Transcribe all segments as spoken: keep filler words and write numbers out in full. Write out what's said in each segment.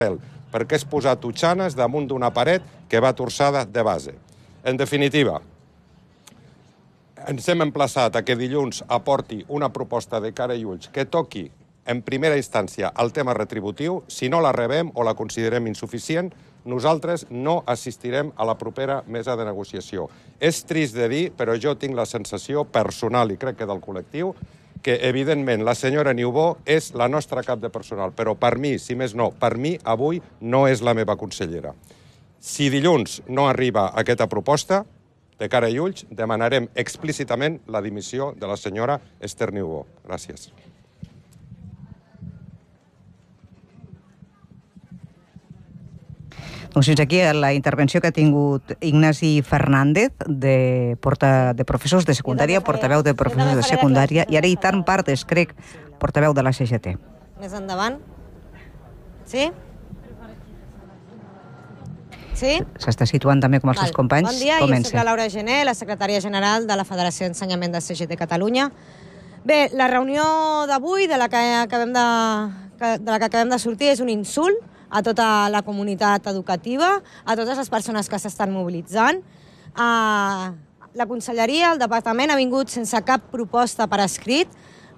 perquè és posar totxanes damunt d'una paret que va torçada de base. En definitiva, ens hem emplaçat a que dilluns aporti una proposta de cara i ulls que toqui en primera instància el tema retributiu. Si no la rebem o la considerem insuficient, nosaltres no assistirem a la propera mesa de negociació. És trist de dir, però jo tinc la sensació personal, i crec que del col·lectiu, que, evidentment, la senyora Niubó és la nostra cap de personal, però per mi, si més no, per mi, avui no és la meva consellera. Si dilluns no arriba aquesta proposta, de cara i ulls, demanarem explícitament la dimissió de la senyora Esther Niubó. Gràcies. Doncs fins aquí la intervenció que ha tingut Ignasi Fernández, de, porta, de professors de secundària, portaveu de professors de secundària, i ara Itan Partes, crec, portaveu de la C G T. Més endavant. Sí? Sí? S'està situant també com els seus companys. Bon dia, jo soc la Laura Gené, la secretària general de la Federació d'Ensenyament de C G T Catalunya. Bé, la reunió d'avui, de la que acabem de, de la que acabem de sortir, és un insult a tota la comunitat educativa, a totes les persones que s'estan mobilitzant. La conselleria, el departament, ha vingut sense cap proposta per escrit.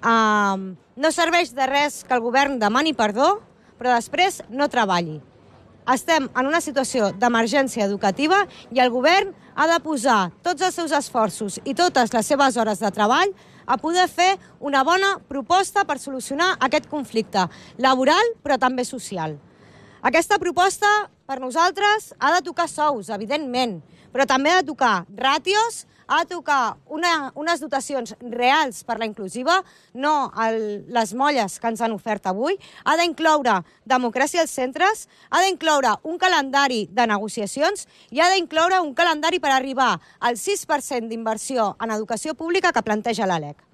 No serveix de res que el govern demani perdó, però després no treballi. Estem en una situació d'emergència educativa i el govern ha de posar tots els seus esforços i totes les seves hores de treball a poder fer una bona proposta per solucionar aquest conflicte laboral, però també social. Aquesta proposta, per nosaltres, ha de tocar sous, evidentment, però també ha de tocar ràtios, ha de tocar una, unes dotacions reals per la inclusiva, no el, les molles que ens han ofert avui, ha d'incloure democràcia als centres, ha d'incloure un calendari de negociacions i ha d'incloure un calendari per arribar al sis per cent d'inversió en educació pública que planteja la L E C.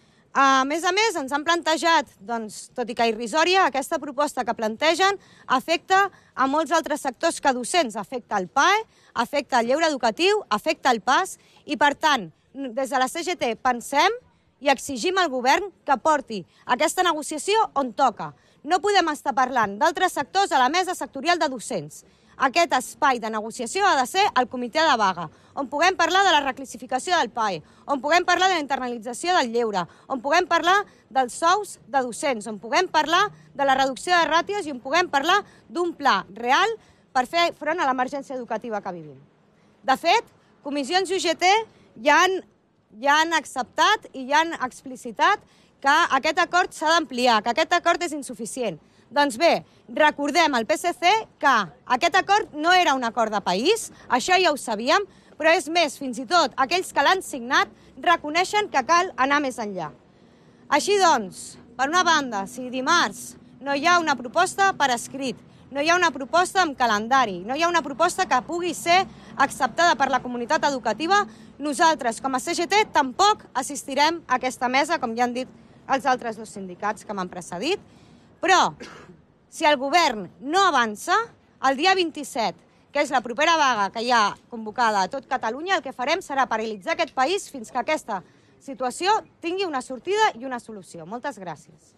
A més a més, ens han plantejat, doncs, tot i que irrisòria, aquesta proposta que plantegen afecta a molts altres sectors que docents. Afecta el P A E, afecta el lleure educatiu, afecta el P A S i, per tant, des de la C G T pensem i exigim al govern que porti aquesta negociació on toca. No podem estar parlant d'altres sectors a la mesa sectorial de docents. Aquest espai de negociació ha de ser el comitè de vaga, on puguem parlar de la reclassificació del P A E, on puguem parlar de la internalització del lleure, on puguem parlar dels sous de docents, on puguem parlar de la reducció de ràtios i on puguem parlar d'un pla real per fer front a l'emergència educativa que vivim. De fet, comissions i U G T ja han, ja han acceptat i ja han explicitat que aquest acord s'ha d'ampliar, que aquest acord és insuficient. Doncs bé, recordem al P S C que aquest acord no era un acord de país, això ja ho sabíem, però és més, fins i tot aquells que l'han signat reconeixen que cal anar més enllà. Així doncs, per una banda, si dimarts no hi ha una proposta per escrit, no hi ha una proposta amb calendari, no hi ha una proposta que pugui ser acceptada per la comunitat educativa, nosaltres, com a C G T, tampoc assistirem a aquesta mesa, com ja han dit els altres dos sindicats que m'han precedit. Però, si el govern no avança, el dia vint-i-set, que és la propera vaga que hi ha convocada a tot Catalunya, el que farem serà paralitzar aquest país fins que aquesta situació tingui una sortida i una solució. Moltes gràcies.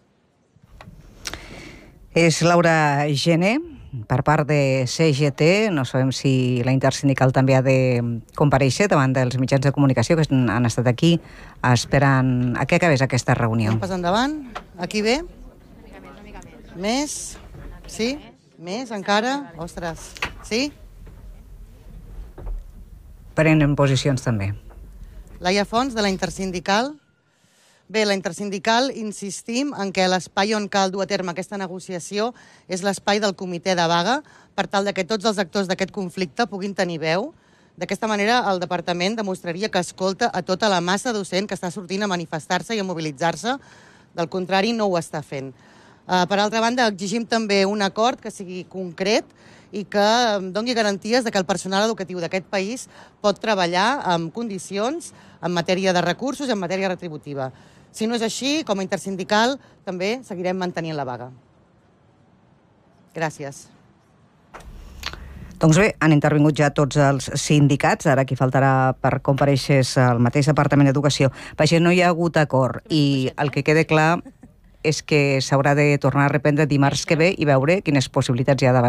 És Laura Gené, per part de C G T. No sabem si la intersindical també ha de comparèixer davant dels mitjans de comunicació que han estat aquí esperant a què acabés aquesta reunió. Pas endavant. Aquí ve. Més? Sí? Més encara? Ostres. Sí? Prenen posicions també. Laia Fons, de la Intersindical. Bé, la Intersindical insistim en que l'espai on cal dur a terme aquesta negociació és l'espai del comitè de vaga per tal que tots els actors d'aquest conflicte puguin tenir veu. D'aquesta manera, el departament demostraria que escolta a tota la massa docent que està sortint a manifestar-se i a mobilitzar-se. Del contrari, no ho està fent. Per altra banda, exigim també un acord que sigui concret i que doni garanties que el personal educatiu d'aquest país pot treballar amb condicions en matèria de recursos i en matèria retributiva. Si no és així, com a intersindical, també seguirem mantenint la vaga. Gràcies. Doncs bé, han intervingut ja tots els sindicats, ara qui faltarà per comparèixer el mateix Departament d'Educació. Vaja, no hi ha hagut acord i el que queda clar és que s'haurà de tornar a reprendre dimarts que ve i veure quines possibilitats hi ha davant